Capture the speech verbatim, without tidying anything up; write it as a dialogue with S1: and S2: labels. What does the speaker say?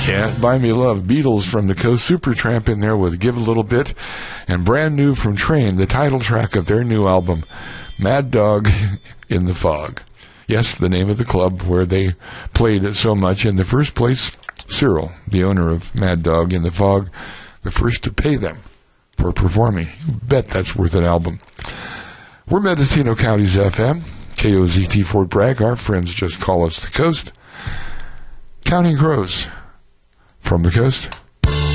S1: Can't Buy Me Love, Beatles from the Coast, Supertramp in there with Give a Little Bit, and brand new from Train, the title track of their new album, Mad Dog in the Fog. Yes, the name of the club where they played so much. In the first place, Cyril, the owner of Mad Dog in the Fog, the first to pay them for performing. You bet that's worth an album. We're Mendocino County's F M, K O Z T Fort Bragg. Our friends just call us the Coast. Counting Crows from the Coast.